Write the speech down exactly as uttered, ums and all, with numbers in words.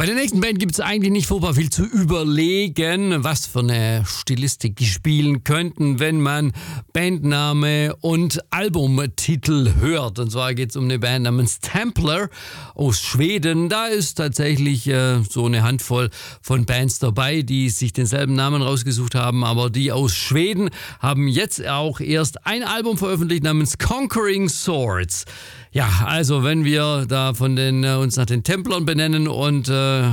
Bei der nächsten Band gibt es eigentlich nicht furchtbar viel zu überlegen, was für eine Stilistik die spielen könnten, wenn man Bandname und Albumtitel hört. Und zwar geht es um eine Band namens Templar aus Schweden. Da ist tatsächlich äh, so eine Handvoll von Bands dabei, die sich denselben Namen rausgesucht haben, aber die aus Schweden haben jetzt auch erst ein Album veröffentlicht namens Conquering Swords. Ja, also wenn wir da von den äh, uns nach den Templern benennen und äh,